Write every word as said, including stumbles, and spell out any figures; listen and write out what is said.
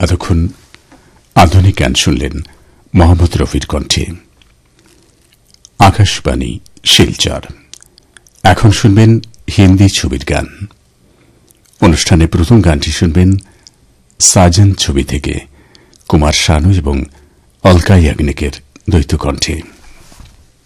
এতক্ষণ আধুনিক গান শুনলেন মোহাম্মদ রফির কণ্ঠে। আকাশবাণী শিলচর। এখন শুনবেন হিন্দি ছবির গান। অনুষ্ঠানে প্রথম গানটি শুনবেন সাজন ছবি থেকে কুমার শানু এবং অলকা ইয়াগনিকের দ্বৈত কণ্ঠে।